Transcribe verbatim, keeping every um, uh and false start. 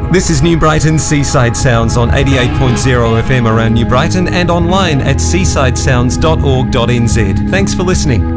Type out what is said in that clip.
This is New Brighton's Seaside Sounds on eighty-eight point zero F M around New Brighton and online at seaside sounds dot org dot n z. Thanks for listening.